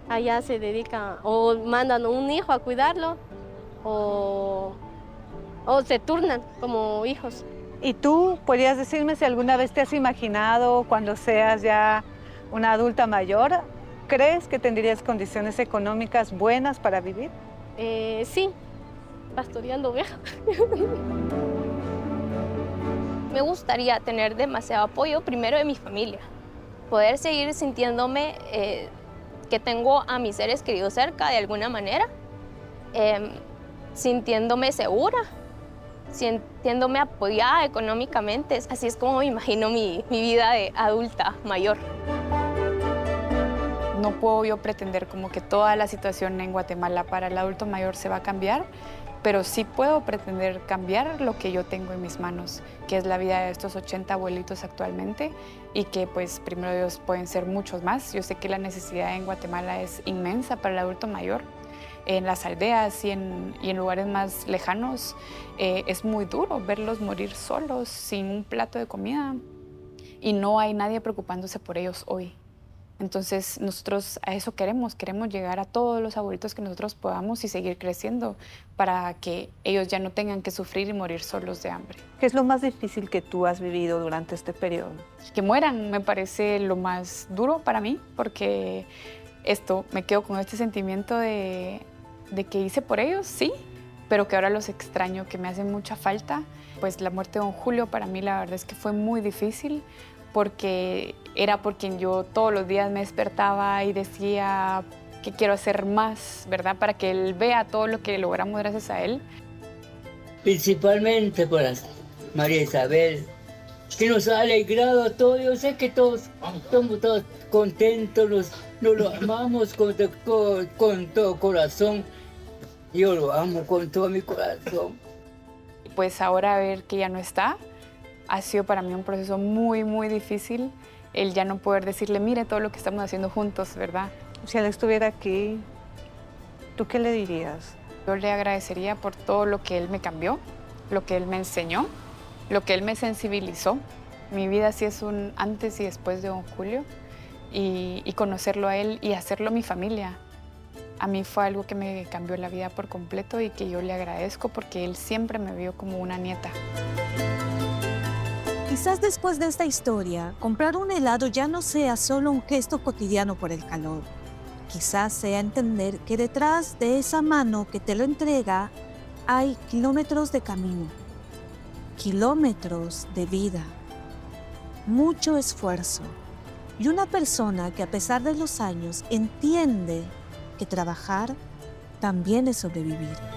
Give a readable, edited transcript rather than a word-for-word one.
Allá se dedican o mandan un hijo a cuidarlo o, o se turnan como hijos. ¿Y tú podrías decirme si alguna vez te has imaginado cuando seas ya una adulta mayor? ¿Crees que tendrías condiciones económicas buenas para vivir? Sí, pastoreando ovejas. Me gustaría tener demasiado apoyo, primero de mi familia, poder seguir sintiéndome que tengo a mis seres queridos cerca de alguna manera, em, sintiéndome segura, sintiéndome apoyada económicamente. Así es como me imagino mi vida de adulta mayor. No puedo yo pretender como que toda la situación en Guatemala para el adulto mayor se va a cambiar, pero sí puedo pretender cambiar lo que yo tengo en mis manos, que es la vida de estos 80 abuelitos actualmente y que pues primero Dios pueden ser muchos más. Yo sé que la necesidad en Guatemala es inmensa para el adulto mayor. En las aldeas y en lugares más lejanos es muy duro verlos morir solos, sin un plato de comida, y no hay nadie preocupándose por ellos hoy. Entonces nosotros a eso queremos llegar a todos los abuelitos que nosotros podamos y seguir creciendo para que ellos ya no tengan que sufrir y morir solos de hambre. ¿Qué es lo más difícil que tú has vivido durante este periodo? Que mueran me parece lo más duro para mí, porque me quedo con este sentimiento de que hice por ellos, sí, pero que ahora los extraño, que me hacen mucha falta. Pues la muerte de don Julio para mí la verdad es que fue muy difícil, porque era por quien yo todos los días me despertaba y decía que quiero hacer más, ¿verdad? Para que él vea todo lo que logramos gracias a él. Principalmente por María Isabel, que nos ha alegrado todo. Yo sé que todos estamos todos contentos, nos lo amamos con todo corazón. Yo lo amo con todo mi corazón. Pues ahora ver que ya no está, ha sido para mí un proceso muy, muy difícil. El ya no poder decirle, mire todo lo que estamos haciendo juntos, ¿verdad? Si él estuviera aquí, ¿tú qué le dirías? Yo le agradecería por todo lo que él me cambió, lo que él me enseñó, lo que él me sensibilizó. Mi vida sí es un antes y después de don Julio, y conocerlo a él y hacerlo mi familia. A mí fue algo que me cambió la vida por completo y que yo le agradezco porque él siempre me vio como una nieta. Quizás después de esta historia, comprar un helado ya no sea solo un gesto cotidiano por el calor. Quizás sea entender que detrás de esa mano que te lo entrega hay kilómetros de camino, kilómetros de vida, mucho esfuerzo y una persona que a pesar de los años entiende que trabajar también es sobrevivir.